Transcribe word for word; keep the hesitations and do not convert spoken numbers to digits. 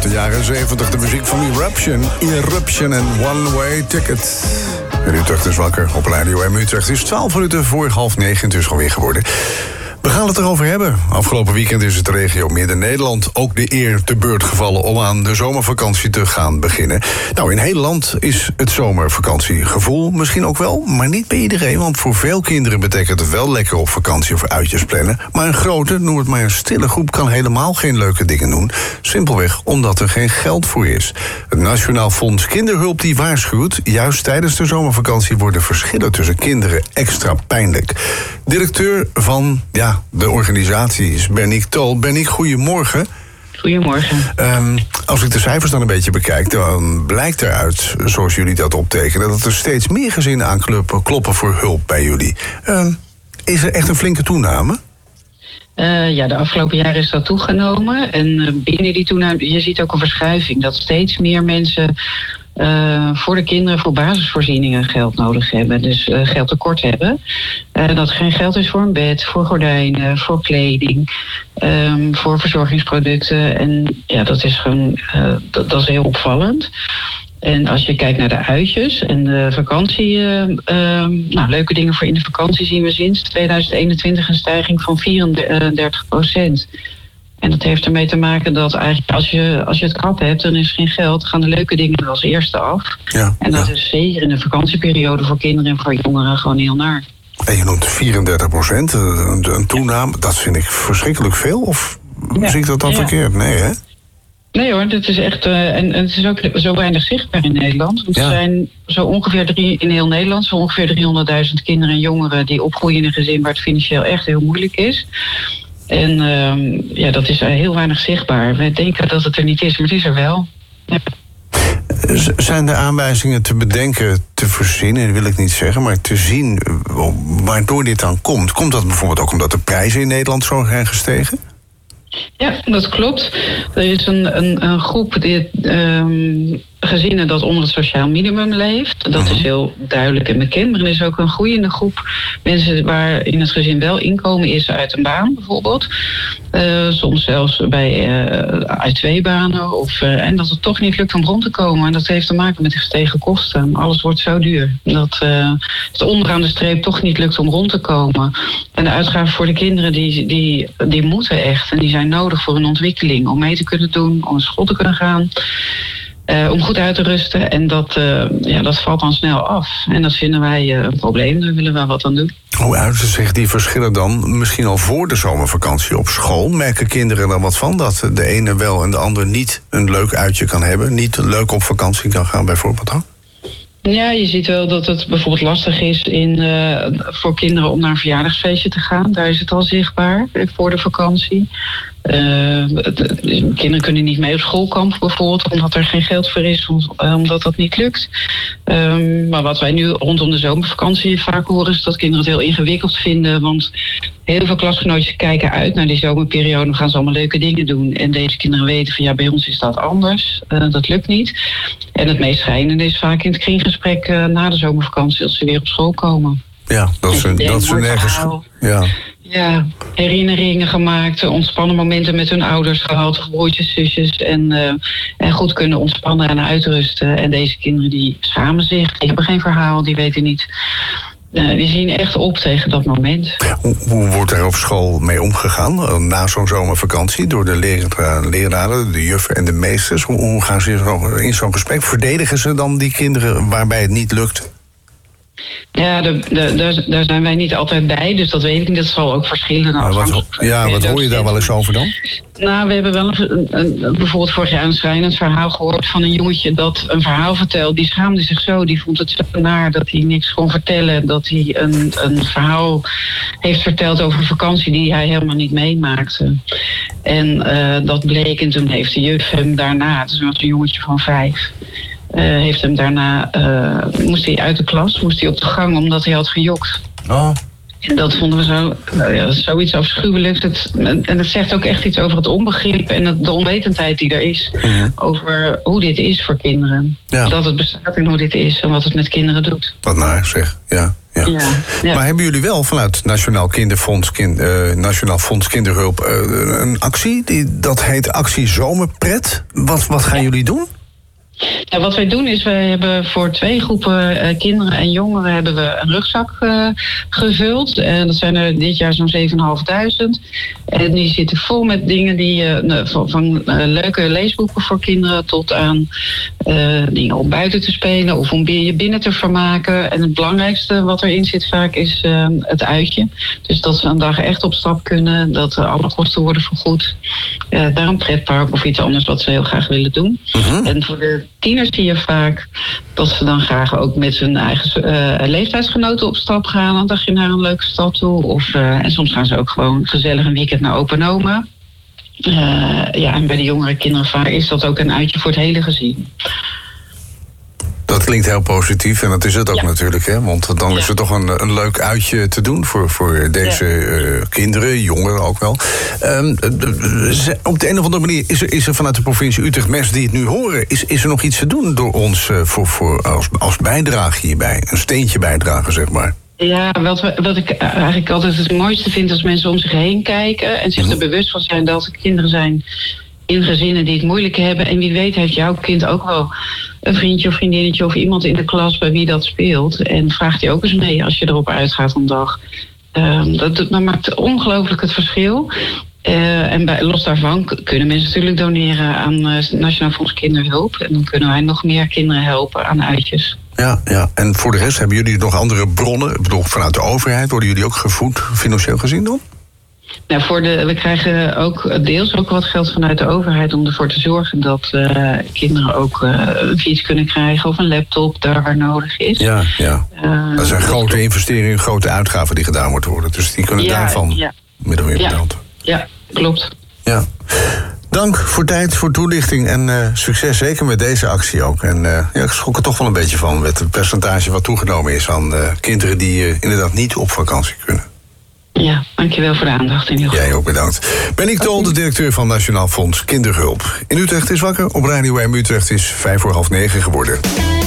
uit de jaren zeventig. De muziek van Eruption. Eruption en One Way Ticket. En Utrecht is wakker op Radio M. Utrecht is twaalf minuten voor half negen. Het is alweer geworden. We gaan het erover hebben. Afgelopen weekend is het de regio Midden-Nederland ook de eer te beurt gevallen om aan de zomervakantie te gaan beginnen. Nou, in heel land is het zomervakantiegevoel misschien ook wel, maar niet bij iedereen, want voor veel kinderen betekent het wel lekker op vakantie of uitjes plannen. Maar een grote, noem het maar een stille groep, kan helemaal geen leuke dingen doen. Simpelweg omdat er geen geld voor is. Het Nationaal Fonds Kinderhulp die waarschuwt, juist tijdens de zomervakantie worden verschillen tussen kinderen extra pijnlijk. Directeur van, ja, de organisatie is Berniek Tol. Berniek, goedemorgen. Goedemorgen. Um, als ik de cijfers dan een beetje bekijk, dan blijkt eruit, zoals jullie dat optekenen, dat er steeds meer gezinnen aankloppen kloppen voor hulp bij jullie. Um, is er echt een flinke toename? Uh, ja, de afgelopen jaren is dat toegenomen. En uh, binnen die toename, je ziet ook een verschuiving, dat steeds meer mensen Uh, voor de kinderen voor basisvoorzieningen geld nodig hebben. Dus uh, geld tekort hebben. Uh, dat er geen geld is voor een bed, voor gordijnen, voor kleding, um, voor verzorgingsproducten. En ja, dat is gewoon uh, dat, dat is heel opvallend. En als je kijkt naar de uitjes en de vakantie, uh, uh, nou, leuke dingen voor in de vakantie zien we sinds tweeduizend eenentwintig een stijging van vierendertig procent. En dat heeft ermee te maken dat eigenlijk als je, als je het krap hebt, dan is er geen geld, gaan de leuke dingen er als eerste af. Ja, en dat ja. is zeker in de vakantieperiode voor kinderen en voor jongeren gewoon heel naar. En je noemt vierendertig procent, een, een toename. Dat vind ik verschrikkelijk veel, of ja. zie ik dat dan ja. verkeerd? Nee, hè? Nee hoor, dit is echt, uh, en, en het is ook zo weinig zichtbaar in Nederland. Want ja. er zijn zo ongeveer drie, in heel Nederland zo ongeveer driehonderdduizend kinderen en jongeren die opgroeien in een gezin waar het financieel echt heel moeilijk is. En uh, ja, dat is heel weinig zichtbaar. Wij denken dat het er niet is, maar het is er wel. Ja. Zijn de aanwijzingen te bedenken, te verzinnen, dat wil ik niet zeggen, maar te zien waardoor dit dan komt? Komt dat bijvoorbeeld ook omdat de prijzen in Nederland zo zijn gestegen? Ja, dat klopt. Er is een, een, een groep die, um, gezinnen dat onder het sociaal minimum leeft. Dat is heel duidelijk en bekend. Maar er is ook een groeiende groep mensen waar in het gezin wel inkomen is uit een baan bijvoorbeeld. Uh, soms zelfs bij uh, uit twee banen. Of, uh, en dat het toch niet lukt om rond te komen. En dat heeft te maken met de gestegen kosten. Alles wordt zo duur. Dat uh, het onderaan de streep toch niet lukt om rond te komen. En de uitgaven voor de kinderen die, die, die moeten echt. En die zijn nodig voor hun ontwikkeling. Om mee te kunnen doen, om naar school te kunnen gaan. Uh, om goed uit te rusten. En dat, uh, ja, dat valt dan snel af. En dat vinden wij uh, een probleem. Daar willen we wat aan doen. Hoe uiten zich die verschillen dan misschien al voor de zomervakantie op school? Merken kinderen dan wat van? Dat de ene wel en de ander niet een leuk uitje kan hebben? Niet leuk op vakantie kan gaan bijvoorbeeld dan? Ja, je ziet wel dat het bijvoorbeeld lastig is in, uh, voor kinderen om naar een verjaardagsfeestje te gaan. Daar is het al zichtbaar voor de vakantie. Uh, de, de, kinderen kunnen niet mee op schoolkamp bijvoorbeeld, omdat er geen geld voor is, omdat dat niet lukt. Um, maar wat wij nu rondom de zomervakantie vaak horen is dat kinderen het heel ingewikkeld vinden. Want heel veel klasgenootjes kijken uit naar die zomerperiode. Dan gaan ze allemaal leuke dingen doen. En deze kinderen weten van ja, bij ons is dat anders. Uh, dat lukt niet. En het meest schijnende is vaak in het kringgesprek uh, na de zomervakantie als ze weer op school komen. Ja, dat ze, dat ze nergens. Ja. Ja, herinneringen gemaakt, ontspannen momenten met hun ouders gehad, broertjes, zusjes. En, uh, en goed kunnen ontspannen en uitrusten. En deze kinderen die schamen zich, die hebben geen verhaal, die weten niet. Uh, die zien echt op tegen dat moment. Hoe, hoe wordt er op school mee omgegaan na zo'n zomervakantie? Door de leraar, leraren, de juffen en de meesters. Hoe, hoe gaan ze in zo'n gesprek? Verdedigen ze dan die kinderen waarbij het niet lukt? Ja, de, de, daar, daar zijn wij niet altijd bij, dus dat weet ik niet. Dat zal ook verschillen. Nou, wat, ja, wat hoor je daar wel eens over dan? Nou, we hebben wel een, een, bijvoorbeeld vorig jaar een schrijnend verhaal gehoord van een jongetje dat een verhaal vertelde. Die schaamde zich zo, die vond het zo naar dat hij niks kon vertellen. Dat hij een, een verhaal heeft verteld over een vakantie die hij helemaal niet meemaakte. En uh, dat bleek en toen heeft de juf hem daarna, dus was een jongetje van vijf... Uh, heeft hem daarna, uh, moest hij uit de klas, moest hij op de gang omdat hij had gejokt. Oh. En dat vonden we zo, nou ja, zoiets afschuwelijks. Het, en het zegt ook echt iets over het onbegrip en het, de onwetendheid die er is. Mm-hmm. Over hoe dit is voor kinderen. Ja. Dat het bestaat en hoe dit is en wat het met kinderen doet. Wat naar, zeg. Ja. Ja. Ja, ja. Maar hebben jullie wel vanuit Nationaal Kinderfonds, kind, uh, Nationaal Fonds Kinderhulp uh, een actie? Die, dat heet Actie Zomerpret. Wat, wat gaan ja. jullie doen? Ja, wat wij doen is, wij hebben voor twee groepen uh, kinderen en jongeren hebben we een rugzak uh, gevuld. En dat zijn er dit jaar zo'n zevenduizend vijfhonderd. En die zitten vol met dingen die uh, van, van uh, leuke leesboeken voor kinderen tot aan uh, dingen om buiten te spelen of om je binnen te vermaken. En het belangrijkste wat erin zit vaak is uh, het uitje. Dus dat ze een dag echt op stap kunnen, dat uh, alle kosten worden vergoed. Uh, daar een pretpark of iets anders wat ze heel graag willen doen. Uh-huh. En voor de tieners zie je vaak dat ze dan graag ook met hun eigen uh, leeftijdsgenoten op stap gaan. Een dagje naar een leuke stad toe. Of, uh, en soms gaan ze ook gewoon gezellig een weekend naar opa en oma. Uh, ja, en bij de jongere kinderen vaak is dat ook een uitje voor het hele gezin. Dat klinkt heel positief en dat is het ook ja. natuurlijk. Hè? Want dan ja. is er toch een, een leuk uitje te doen voor, voor deze ja. uh, kinderen, jongeren ook wel. Um, op de een of andere manier is er, is er vanuit de provincie Utrecht mensen die het nu horen. Is, is er nog iets te doen door ons uh, voor, voor, als, als bijdrage hierbij? Een steentje bijdragen, zeg maar. Ja, wat, we, wat ik eigenlijk altijd het mooiste vind als mensen om zich heen kijken en zich er bewust van zijn dat er kinderen zijn in gezinnen die het moeilijk hebben. En wie weet heeft jouw kind ook wel een vriendje of vriendinnetje of iemand in de klas bij wie dat speelt. En vraagt hij ook eens mee als je erop uitgaat een dag. Uh, dat, dat maakt ongelooflijk het verschil. Uh, en bij, los daarvan k- kunnen mensen natuurlijk doneren aan uh, Nationaal Fonds Kinderhulp. En dan kunnen wij nog meer kinderen helpen aan uitjes. Ja, ja, en voor de rest hebben jullie nog andere bronnen? Ik bedoel, vanuit de overheid worden jullie ook gevoed, financieel gezien dan? Nou, voor de, we krijgen ook deels ook wat geld vanuit de overheid om ervoor te zorgen dat uh, kinderen ook uh, een fiets kunnen krijgen of een laptop daar waar nodig is. Ja, ja. Uh, dat zijn grote investeringen, grote uitgaven die gedaan moeten worden. Dus die kunnen ja, daarvan ja. min of meer betaald. Ja, ja, klopt. Ja. Dank voor tijd, voor toelichting en uh, succes zeker met deze actie ook. En uh, ja, ik schrok er toch wel een beetje van met het percentage wat toegenomen is aan uh, kinderen die uh, inderdaad niet op vakantie kunnen. Ja, dankjewel voor de aandacht in ieder geval. Jij ook bedankt. Benny Tol, de directeur van Nationaal Fonds Kinderhulp. In Utrecht is wakker. Op Radio M Utrecht is vijf voor half negen geworden.